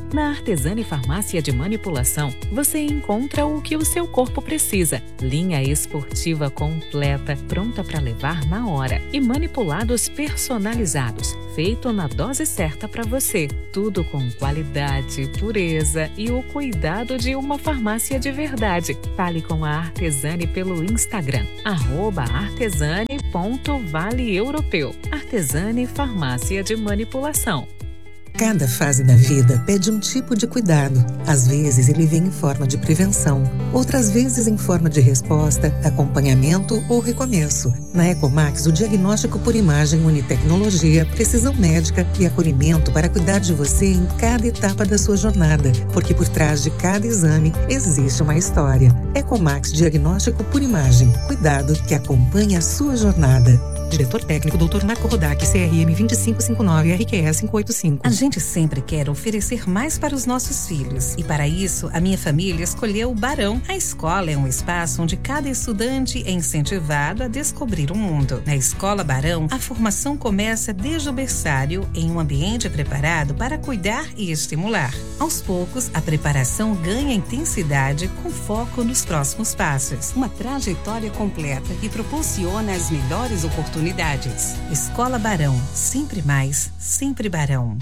Na Artesani Farmácia de Manipulação, você encontra o que o seu corpo precisa. Linha esportiva completa, pronta para levar na hora. E manipulados personalizados, feito na dose certa para você. Tudo com qualidade, pureza e o cuidado de uma farmácia de verdade. Fale com a Artesani pelo Instagram, @artesani.valeeuropeu. Artesani Farmácia de Manipulação. Cada fase da vida pede um tipo de cuidado. Às vezes ele vem em forma de prevenção, outras vezes em forma de resposta, acompanhamento ou recomeço. Na Ecomax, o diagnóstico por imagem une tecnologia, precisão médica e acolhimento para cuidar de você em cada etapa da sua jornada, porque por trás de cada exame existe uma história. Ecomax Diagnóstico por Imagem. Cuidado que acompanha a sua jornada. Diretor técnico Dr. Marco Rodak, CRM 2559, RQE 585. A gente sempre quer oferecer mais para os nossos filhos. E para isso, a minha família escolheu o Barão. A escola é um espaço onde cada estudante é incentivado a descobrir o mundo. Na Escola Barão, a formação começa desde o berçário, em um ambiente preparado para cuidar e estimular. Aos poucos, a preparação ganha intensidade com foco nos próximos passos. Uma trajetória completa que proporciona as melhores oportunidades. Escola Barão, sempre mais, sempre Barão.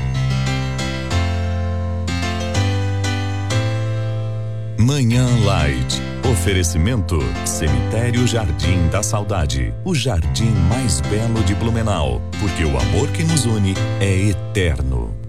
Manhã Light. Oferecimento Cemitério Jardim da Saudade. O jardim mais belo de Blumenau. Porque o amor que nos une é eterno.